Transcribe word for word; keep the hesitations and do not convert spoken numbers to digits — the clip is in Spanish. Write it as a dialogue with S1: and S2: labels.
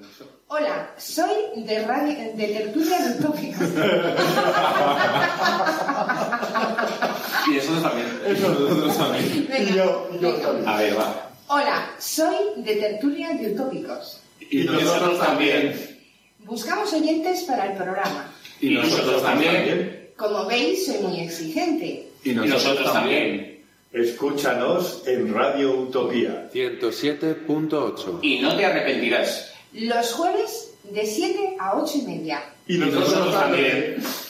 S1: Hola, soy de, radio, de Tertulia de Utópicos.
S2: Y eso también.
S3: Eso nosotros también.
S1: Venga,
S3: y yo, y yo
S1: venga.
S3: también.
S2: A ver, va.
S1: Hola, soy de Tertulia de Utópicos.
S2: Y nosotros también.
S1: Buscamos oyentes para el programa.
S2: Y nosotros también.
S1: Como veis, soy muy exigente.
S2: Y nosotros también.
S3: Escúchanos en Radio Utopía.
S4: ciento siete punto ocho.
S2: Y no te arrepentirás.
S1: Los jueves de siete a ocho y media.
S3: Y
S2: nosotros también.